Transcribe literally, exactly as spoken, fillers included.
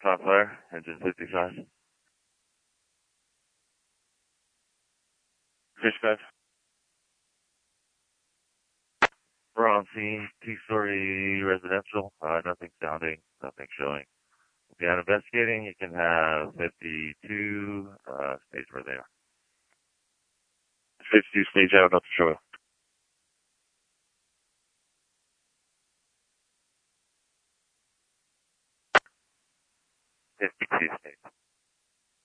Top fire, engine fifty-five. fifty-five. We're on scene, two-story residential. Uh, nothing sounding, nothing showing. If you're not investigating, you can have fifty-two, uh, stage where they are. fifty-two stage out, not to show.